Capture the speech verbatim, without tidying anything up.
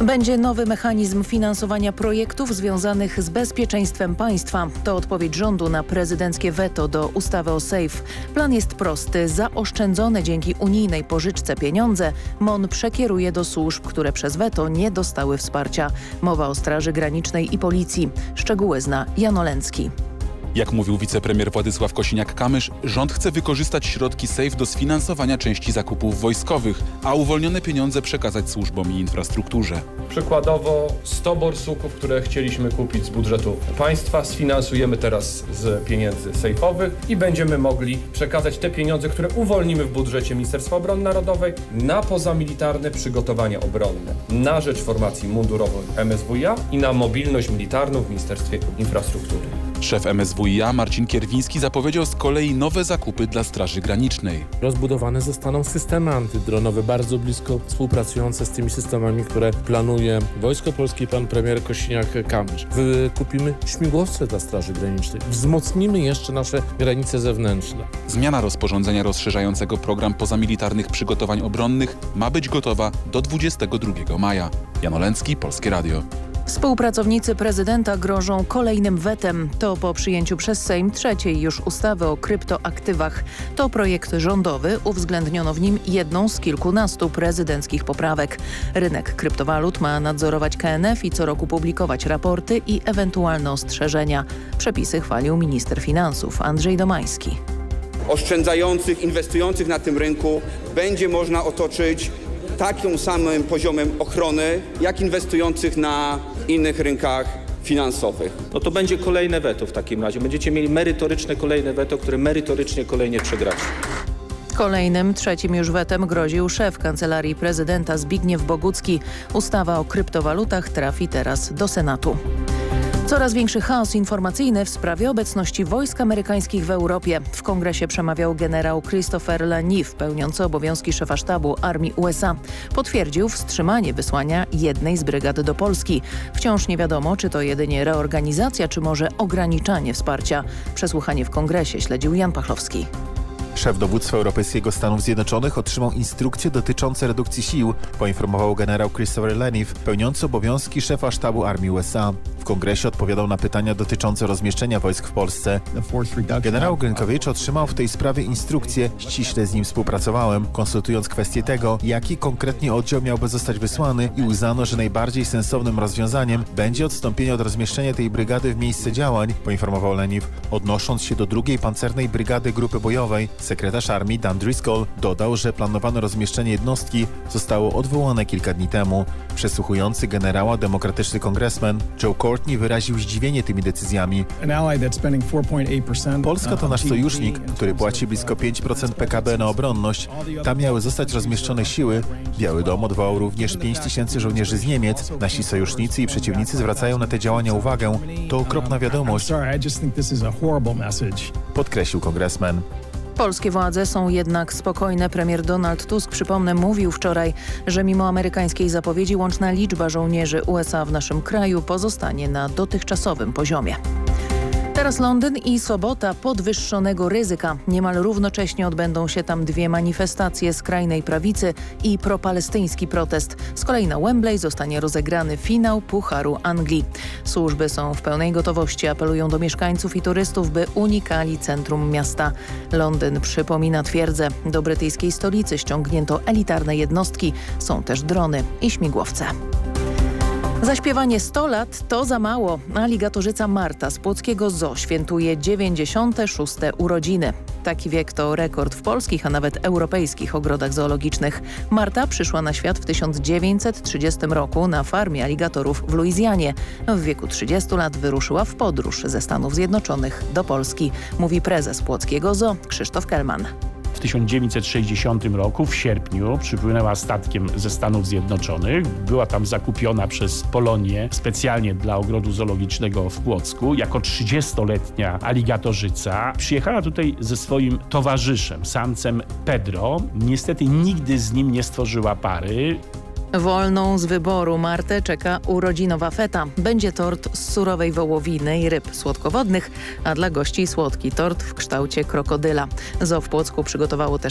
Będzie nowy mechanizm finansowania projektów związanych z bezpieczeństwem państwa. To odpowiedź rządu na prezydenckie weto do ustawy o SAFE. Plan jest prosty. Zaoszczędzone dzięki unijnej pożyczce pieniądze M O N przekieruje do służb, które przez weto nie dostały wsparcia. Mowa o Straży Granicznej i Policji. Szczegóły zna Jan Oleński. Jak mówił wicepremier Władysław Kosiniak-Kamysz, rząd chce wykorzystać środki SAFE do sfinansowania części zakupów wojskowych, a uwolnione pieniądze przekazać służbom i infrastrukturze. Przykładowo sto borsuków, które chcieliśmy kupić z budżetu państwa, sfinansujemy teraz z pieniędzy sejfowych i będziemy mogli przekazać te pieniądze, które uwolnimy w budżecie Ministerstwa Obrony Narodowej na pozamilitarne przygotowania obronne, na rzecz formacji mundurowej M S W i A i na mobilność militarną w Ministerstwie Infrastruktury. Szef M S W i A Marcin Kierwiński zapowiedział z kolei nowe zakupy dla Straży Granicznej. Rozbudowane zostaną systemy antydronowe, bardzo blisko współpracujące z tymi systemami, które planuje Wojsko Polskie i pan premier Kosiniak-Kamysz. Wykupimy śmigłowce dla Straży Granicznej. Wzmocnimy jeszcze nasze granice zewnętrzne. Zmiana rozporządzenia rozszerzającego program pozamilitarnych przygotowań obronnych ma być gotowa do dwudziestego drugiego maja. Jan Oleński, Polskie Radio. Współpracownicy prezydenta grożą kolejnym wetem. To po przyjęciu przez Sejm trzeciej już ustawy o kryptoaktywach. To projekt rządowy, uwzględniono w nim jedną z kilkunastu prezydenckich poprawek. Rynek kryptowalut ma nadzorować K N F i co roku publikować raporty i ewentualne ostrzeżenia. Przepisy chwalił minister finansów Andrzej Domański. Oszczędzających, inwestujących na tym rynku będzie można otoczyć takim samym poziomem ochrony, jak inwestujących na innych rynkach finansowych. No to będzie kolejne weto w takim razie. Będziecie mieli merytoryczne kolejne weto, które merytorycznie kolejnie przegracie. Kolejnym, trzecim już wetem groził szef Kancelarii Prezydenta Zbigniew Bogucki. Ustawa o kryptowalutach trafi teraz do Senatu. Coraz większy chaos informacyjny w sprawie obecności wojsk amerykańskich w Europie. W kongresie przemawiał generał Christopher Laniff, pełniący obowiązki szefa sztabu Armii U S A. Potwierdził wstrzymanie wysłania jednej z brygad do Polski. Wciąż nie wiadomo, czy to jedynie reorganizacja, czy może ograniczanie wsparcia. Przesłuchanie w kongresie śledził Jan Pachlowski. Szef dowództwa Europejskiego Stanów Zjednoczonych otrzymał instrukcje dotyczące redukcji sił, poinformował generał Christopher Laniff, pełniący obowiązki szefa sztabu Armii U S A. W kongresie odpowiadał na pytania dotyczące rozmieszczenia wojsk w Polsce. Generał Grynkowicz otrzymał w tej sprawie instrukcje, ściśle z nim współpracowałem, konsultując kwestię tego, jaki konkretnie oddział miałby zostać wysłany i uznano, że najbardziej sensownym rozwiązaniem będzie odstąpienie od rozmieszczenia tej brygady w miejsce działań, poinformował Laniff, odnosząc się do drugiej pancernej brygady grupy bojowej. Sekretarz armii Dan Driscoll dodał, że planowane rozmieszczenie jednostki zostało odwołane kilka dni temu. Przesłuchujący generała demokratyczny kongresmen Joe Courtney wyraził zdziwienie tymi decyzjami. Polska to nasz sojusznik, który płaci blisko pięć procent P K B na obronność. Tam miały zostać rozmieszczone siły. Biały Dom odwołał również pięć tysięcy żołnierzy z Niemiec. Nasi sojusznicy i przeciwnicy zwracają na te działania uwagę. To okropna wiadomość, podkreślił kongresmen. Polskie władze są jednak spokojne. Premier Donald Tusk, przypomnę, mówił wczoraj, że mimo amerykańskiej zapowiedzi łączna liczba żołnierzy U S A w naszym kraju pozostanie na dotychczasowym poziomie. Teraz Londyn i sobota podwyższonego ryzyka. Niemal równocześnie odbędą się tam dwie manifestacje skrajnej prawicy i propalestyński protest. Z kolei na Wembley zostanie rozegrany finał Pucharu Anglii. Służby są w pełnej gotowości, apelują do mieszkańców i turystów, by unikali centrum miasta. Londyn przypomina twierdzę. Do brytyjskiej stolicy ściągnięto elitarne jednostki. Są też drony i śmigłowce. Zaśpiewanie sto lat to za mało. Aligatorzyca Marta z Płockiego Zoo świętuje dziewięćdziesiąte szóste urodziny. Taki wiek to rekord w polskich, a nawet europejskich ogrodach zoologicznych. Marta przyszła na świat w tysiąc dziewięćset trzydziestym roku na farmie aligatorów w Luizjanie. W wieku trzydziestu lat wyruszyła w podróż ze Stanów Zjednoczonych do Polski, mówi prezes Płockiego Zoo Krzysztof Kelman. W tysiąc dziewięćset sześćdziesiątym roku w sierpniu przypłynęła statkiem ze Stanów Zjednoczonych. Była tam zakupiona przez Polonię specjalnie dla ogrodu zoologicznego w Płocku. Jako trzydziestoletnia aligatorzyca przyjechała tutaj ze swoim towarzyszem, samcem Pedro. Niestety nigdy z nim nie stworzyła pary. Wolną z wyboru Martę czeka urodzinowa feta. Będzie tort z surowej wołowiny i ryb słodkowodnych, a dla gości słodki tort w kształcie krokodyla. Zoo w Płocku przygotowało też